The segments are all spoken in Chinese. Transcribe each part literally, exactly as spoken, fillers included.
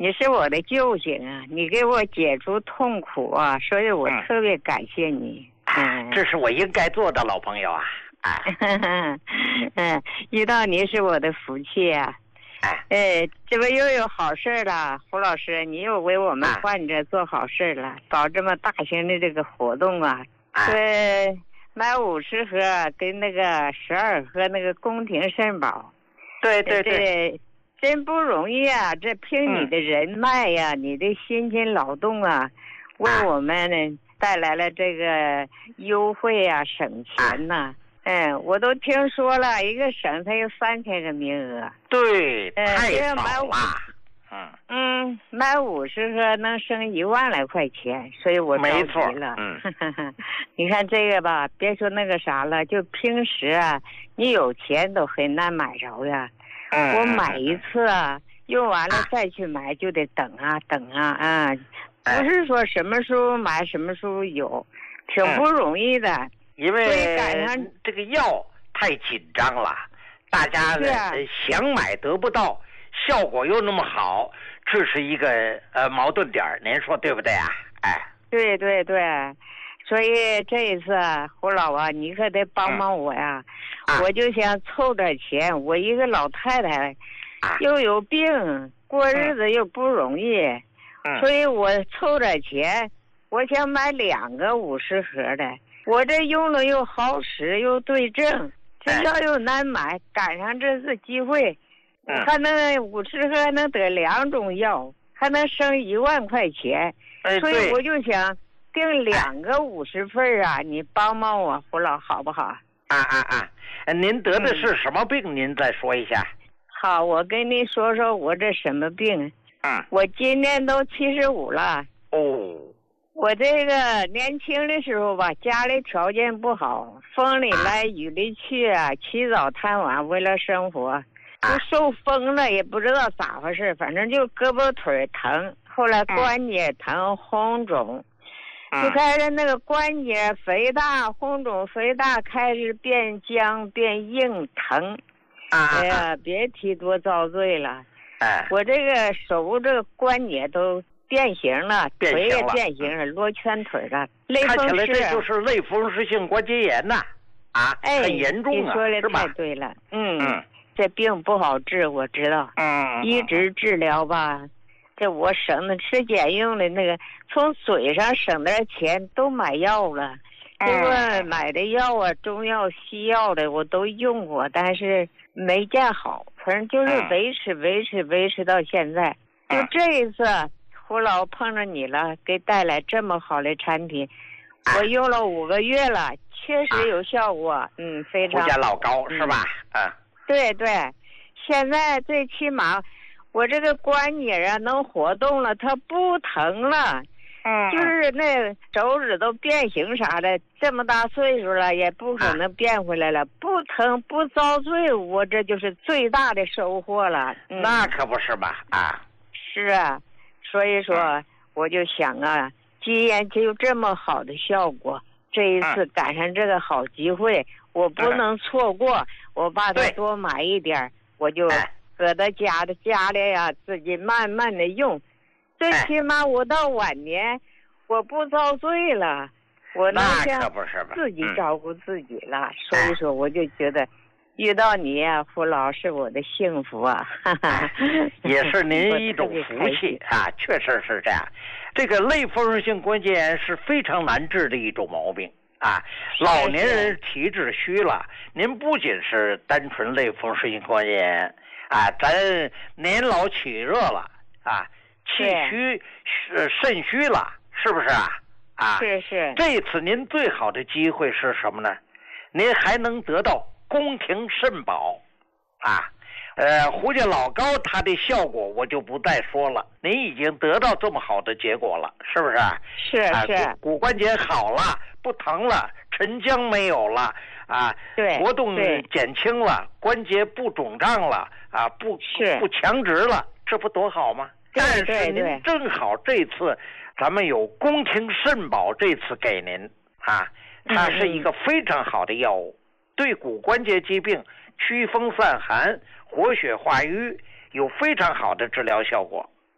你是我的救星啊，你给我解除痛苦啊，所以我特别感谢你。 嗯，这是我应该做的，老朋友啊。 哎，嗯，遇到你是我的福气啊。哎，这不又有好事了，胡老师，你又为我们患者做好事了，搞这么大型的这个活动啊，对，买五十盒跟那个十二盒那个宫廷肾宝， 对对对， 真不容易啊！这凭你的人脉呀、啊嗯，你的辛勤劳动啊，为我们呢带来了这个优惠啊，省钱呐、啊。嗯，我都听说了，一个省它有三千个名额。 对，太少了。 嗯嗯，买五十个能省一万来块钱，所以我着急了。 嗯， 你看这个吧，别说那个啥了，就平时啊，你有钱都很难买着呀。 嗯， 我买一次啊，用完了再去买就得等啊等啊啊，不是说什么时候买什么时候有，挺不容易的。嗯因为赶上这个药太紧张了，大家呢、啊、想买得不到，效果又那么好，这是一个呃矛盾点，您说对不对啊？哎， 对对对，所以这一次胡老啊，你可得帮帮我呀！嗯、我就想凑点钱，我一个老太太，又有病，过日子又不容易， 嗯、 所以我凑点钱，我想买两个五十盒的。我这用了又好使又对症，这药又难买，赶上这次机会，我还能五十盒能得两种药，还能省一万块钱，所以我就想订两个五十份啊，你帮帮我，胡老好不好？ 啊啊啊！您得的是什么病？嗯、您再说一下。 好，我跟您说说我这什么病。 嗯， 我今年都七十五了。 哦。 我这个年轻的时候吧，家里条件不好，风里来雨里去啊，起早贪晚，为了生活，就受风了，也不知道咋回事，反正就胳膊腿疼，后来关节疼、红肿，就开始那个关节肥大、红肿、肥大，开始变僵、变硬、疼。哎呀，别提多遭罪了。我这个手这个关节都变形了，腿也变形了，罗圈腿了。 看起来这就是类风湿性关节炎呐，啊， 哎， 很严重啊， 你说的太对了，嗯，嗯这病不好治，我知道， 嗯， 一直治疗吧，这我省的吃俭用的那个，从嘴上省点钱都买药了，结果买的药啊，中药、西药的我都用过，但是没见好，反正就是维持、维持、维持到现在，就这一次。胡老碰着你了，给带来这么好的产品，我用了五个月了，确实有效果，啊、嗯，非常。 胡家老高是吧？ 嗯，对对，现在最起码我这个关节啊能活动了，它不疼了， 嗯， 就是那手指都变形啥的，这么大岁数了也不可能变回来了，啊、不疼不遭罪，我这就是最大的收获了。嗯、 那可不是嘛啊！ 是啊。所以说，我就想啊，既然就有这么好的效果，这一次赶上这个好机会，我不能错过。我把它多买一点，我就搁到家的家里呀、啊，自己慢慢的用。最起码我到晚年，我不遭罪了，我能像自己照顾自己了。所以说，我就觉得。遇到你啊，胡老是我的幸福啊，哈哈也是您一种福气啊，确实是这样。这个类风湿性关节炎是非常难治的一种毛病啊，老年人体质虚了，您不仅是单纯类风湿性关节炎啊，咱年老体热了啊，气虚是肾虚了，是不是啊？啊， 是是。 这次您最好的机会是什么呢？您还能得到。宫廷肾宝，啊，呃，胡家老高它的效果我就不再说了。您已经得到这么好的结果了，是不是？ 是是、 啊骨。骨关节好了，不疼了，沉僵没有了，啊， 对， 活动减轻了，关节不肿胀了，啊，不是不强直了，这不多好吗？ 对对对但是您正好这次咱们有宫廷肾宝，这次给您啊，它是一个非常好的药物。嗯对骨关节疾病、驱风散寒、活血化瘀有非常好的治疗效果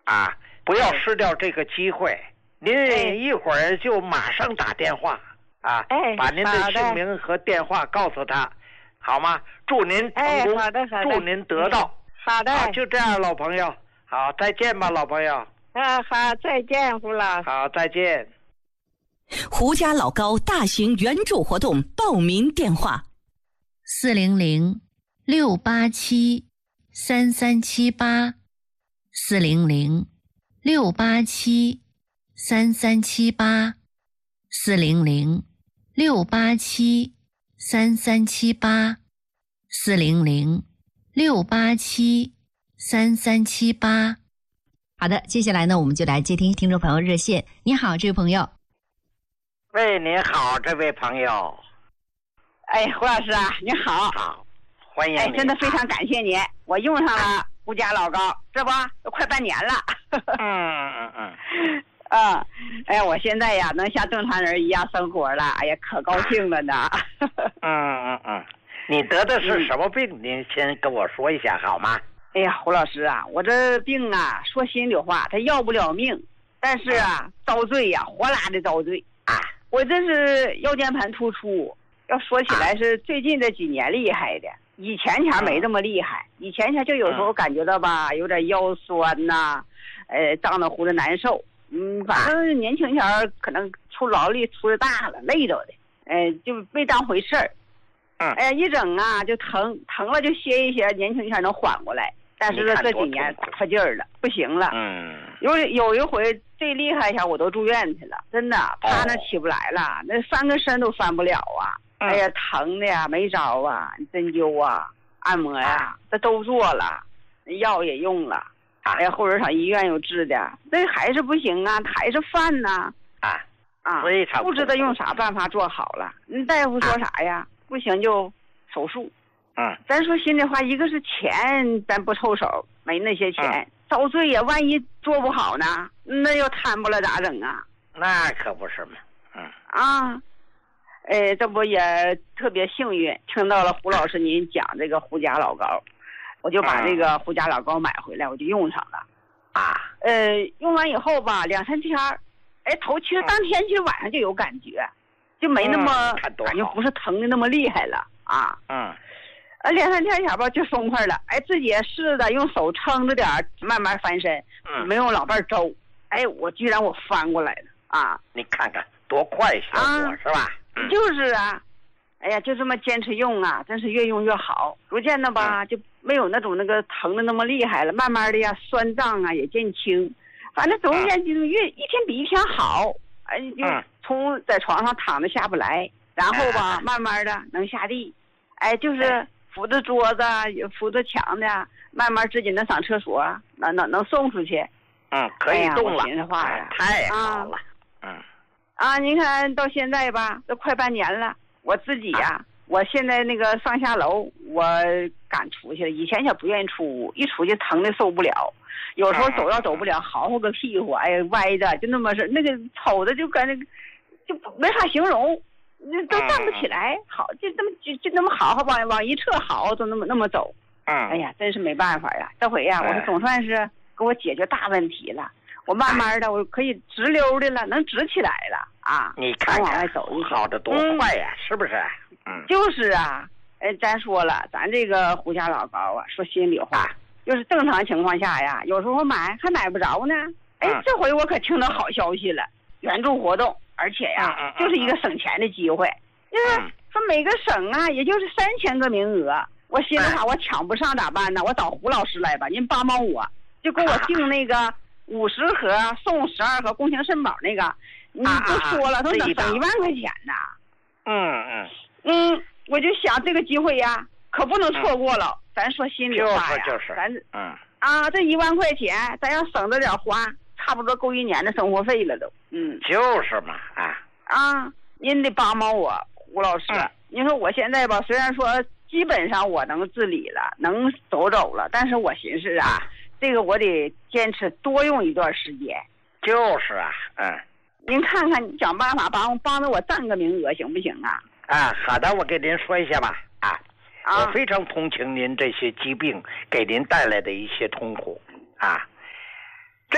啊，不要失掉这个机会。您一会儿就马上打电话啊， 哎， 把您的姓名和电话告诉他，好吗？祝您成功， 哎，好的好的， 祝您得到。 好的， 好，就这样，老朋友，好，再见吧，老朋友。 啊，好，再见，胡老师。 好，再见。 胡家老高大型援助活动报名电话： 四零零六八七三三七八，四零零六八七三三七八，四零零六八七三三七八，四零零六八七三三七八。 好的，接下来呢，我们就来接听听众朋友热线。你好，这位朋友。 喂，您好，这位朋友。 哎，胡老师啊，您好。 好，欢迎你。 哎，真的非常感谢您，我用上了胡家老高，这不都快半年了。 嗯嗯嗯。 嗯，哎呀，我现在呀能像正常人一样生活了，哎呀，可高兴了呢。 嗯嗯嗯，你得的是什么病？嗯、您先跟我说一下好吗？ 哎呀，胡老师啊，我这病啊，说心里话，它要不了命，但是啊，遭罪呀，活拉的遭罪啊！我这是腰间盘突出，要说起来是最近这几年厉害的，以前前没这么厉害，以前前就有时候感觉到吧，有点腰酸呐、呃，胀得乎着难受。嗯，反正年轻前可能出劳力出的大了，累着的，呃，就没当回事儿。 嗯， 哎呀，一整啊就疼，疼了就歇一歇，年轻前能缓过来。但是这几年打破劲儿了，不行了。 嗯， 有有一回最厉害一下，我都住院去了，真的趴那起不来了，哦、那翻个身都翻不了啊！嗯、哎呀，疼的呀，没招啊，针灸啊、按摩呀、啊，这都做了，药也用了。哎呀，后边上医院有治的，那还是不行啊，还是犯呢。 啊啊，不知道用啥办法做好了。那大夫说啥呀？啊、不行就手术。 嗯， 咱说心里话，一个是钱，咱不凑手，没那些钱，嗯、遭罪呀。万一做不好呢，那要摊不了咋整啊？ 那可不是嘛。嗯啊，哎，这不也特别幸运，听到了胡老师您讲这个胡家老高，我就把这个胡家老高买回来，我就用上了。 啊， 呃，用完以后吧，两三天，哎，头其实当天其实晚上就有感觉，就没那么、 嗯、 感觉不是疼的那么厉害了啊。 嗯。 呃，两三天前吧就松快了，哎，自己也试着用手撑着点慢慢翻身， 嗯， 没用老伴周，哎，我居然我翻过来了啊！ 你看看多快效果、啊、是吧？ 嗯、就是啊，哎呀，就这么坚持用啊，真是越用越好，逐渐的吧、嗯、就没有那种那个疼的那么厉害了，慢慢的呀酸胀啊也减轻，反正总而言之越一天比一天好，哎，就从在床上躺着下不来，然后吧、嗯、慢慢的能下地，哎，就是。哎扶着桌子，扶着墙的，慢慢自己能上厕所，能能能送出去。 嗯，可以动了。 哎、呀话呀， 太好了。 啊嗯。啊，您看到现在吧，都快半年了，我自己呀、啊，我现在那个上下楼，我敢出去了。以前也不愿意出屋，一出去疼的受不了。有时候走要走不了，嚎嚎个屁股，哎，歪着就那么是，那个瞅着就感觉就没法形容。那都站不起来，好就这么就就那么好好往往一侧好，就那么那么走。 嗯， 哎呀，真是没办法呀。这回呀，我是总算是给我解决大问题了。我慢慢的，我可以直溜的了，能直起来了啊。 你看看， 往外走一走， 好的多快呀，嗯、是不是？嗯， 就是啊。哎，咱说了，咱这个胡家老高啊，说心里话，就是正常情况下呀，有时候买还买不着呢。哎， 嗯、 这回我可听到好消息了，援助活动。而且呀、 嗯嗯， 就是一个省钱的机会，就是说每个省啊，也就是三千个名额。我心里话，我抢不上咋办呢？我找胡老师来吧，您帮帮我，就给我订那个五十盒送十二盒共情肾宝那个，你都说了，都能省一万块钱呢。 嗯嗯嗯，我就想这个机会呀，可不能错过了。咱说心里话呀， 就是咱嗯啊，这一万块钱，咱要省着点花。差不多够一年的生活费了都，嗯， 就是嘛，啊啊，您得帮帮我，胡老师。嗯、您说我现在吧，虽然说基本上我能自理了，能走走了，但是我寻思啊，这个我得坚持多用一段时间。 就是啊，嗯， 您看看，想办法帮帮着我占个名额，行不行啊？ 啊，好的，我给您说一下吧，啊， 啊我非常同情您这些疾病给您带来的一些痛苦啊。这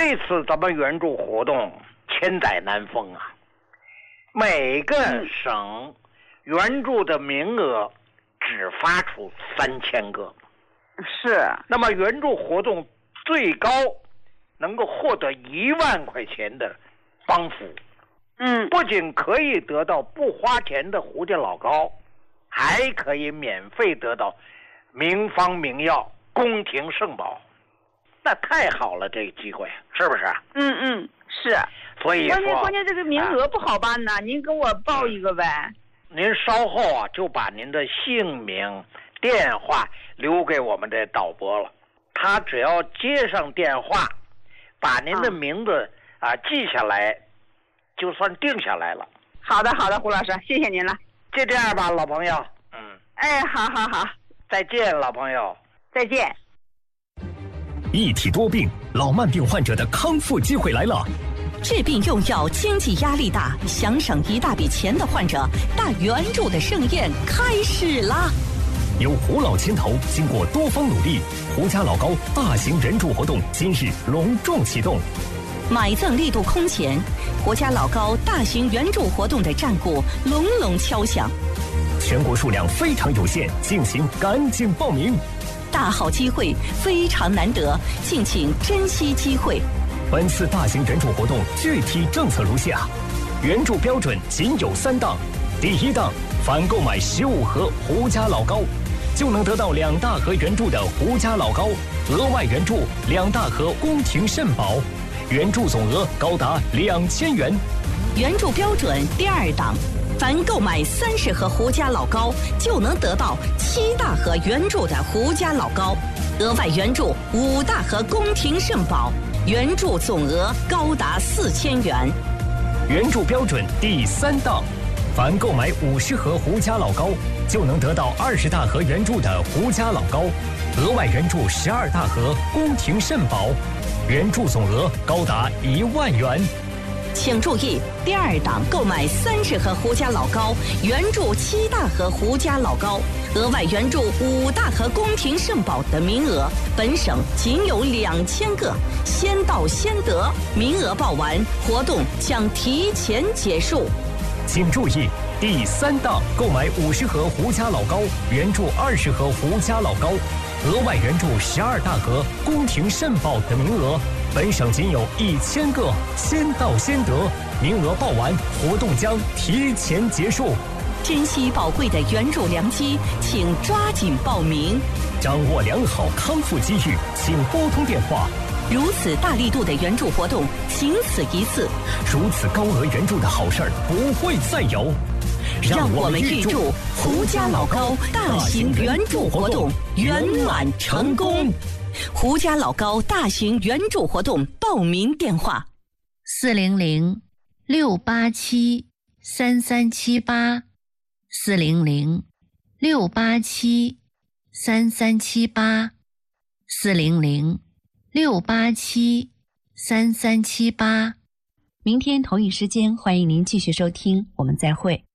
这次咱们援助活动千载难逢啊，每个省援助的名额只发出三千个， 是。 那么援助活动最高能够获得一万块钱的帮扶， 嗯， 不仅可以得到不花钱的胡家老膏，还可以免费得到名方名药、宫廷圣宝，那太好了，这个机会是不是？ 嗯嗯，是。 所以说， 关键关键这个名额不好办呐、啊，您给我报一个呗。 您稍后啊，就把您的姓名、电话留给我们这导播了，他只要接上电话，把您的名字啊、啊记下来，就算定下来了。 好的，好的，胡老师，谢谢您了。 就这样吧，老朋友。嗯。 哎，好好好， 再见，老朋友。 再见。 一体多病，老慢病患者的康复机会来了。 治病用药经济压力大，想省一大笔钱的患者，大援助的盛宴开始啦！ 由胡老牵头，经过多方努力，胡家老膏大型援助活动今日隆重启动。 买赠力度空前，胡家老膏大型援助活动的战鼓隆隆敲响。 全国数量非常有限，敬请赶紧报名。 大好机会非常难得，敬请珍惜机会。 本次大型援助活动具体政策如下：援助标准仅有三档。第一档，凡购买十五盒胡家老膏，就能得到两大盒援助的胡家老膏，额外援助两大盒宫廷肾宝，援助总额高达两千元。 援助标准第二档，凡购买三十盒胡家老膏，就能得到七大盒援助的胡家老膏，额外援助五大盒宫廷肾宝，援助总额高达四千元。 援助标准第三档，凡购买五十盒胡家老膏，就能得到二十大盒援助的胡家老膏，额外援助十二大盒宫廷肾宝，援助总额高达一万元。 请注意，第二档购买三十盒胡家老膏，援助七大盒胡家老膏，额外援助五大盒宫廷肾宝的名额，本省仅有两千个，先到先得，名额报完，活动将提前结束。 请注意，第三档购买五十盒胡家老膏，援助二十盒胡家老膏，额外援助十二大盒宫廷肾宝的名额，本省仅有一千个，先到先得，名额报完，活动将提前结束。 珍惜宝贵的援助良机，请抓紧报名。 掌握良好康复机遇，请拨通电话。 如此大力度的援助活动，仅此一次。 如此高额援助的好事儿不会再有。 让我们预祝胡家老膏大型援助活动圆满成功。胡家老膏大型援助活动报名电话： 四零零六八七三三七八，四零零六八七三三七八，四零零六八七三三七八。 明天同一时间，欢迎您继续收听，我们再会。